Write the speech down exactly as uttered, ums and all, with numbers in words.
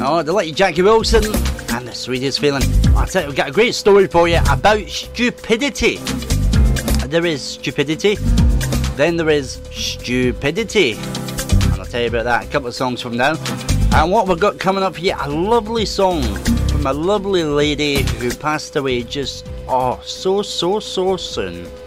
Oh, the late Jackie Wilson and the Sweetest Feeling. I tell you, we've got a great story for you about stupidity. There is stupidity, then there is stupidity, and I'll tell you about that a couple of songs from now. And what we've got coming up here, a lovely song from a lovely lady who passed away just, oh, so, so, so soon.